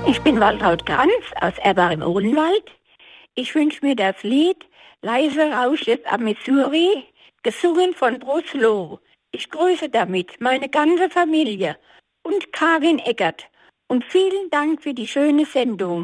Ich bin Waltraud Kranz aus Erbach im Odenwald. Ich wünsche mir das Lied Leise rauscht es am Missouri, gesungen von Bruce Loh. Ich grüße damit meine ganze Familie und Karin Eckert. Und vielen Dank für die schöne Sendung.